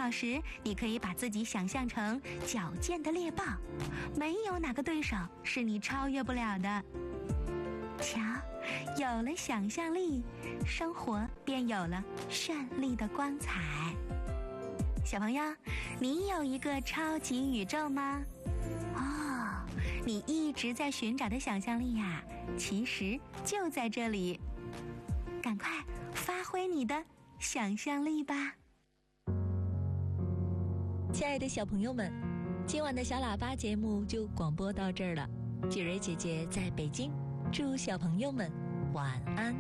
跑时，你可以把自己想象成矫健的猎豹，没有哪个对手是你超越不了的。瞧，有了想象力，生活便有了绚丽的光彩。小朋友，你有一个超级宇宙吗？哦，你一直在寻找的想象力呀，其实就在这里。赶快发挥你的想象力吧。 亲爱的小朋友们，今晚的小喇叭节目就广播到这儿了。雪蕊姐姐在北京，祝小朋友们晚安。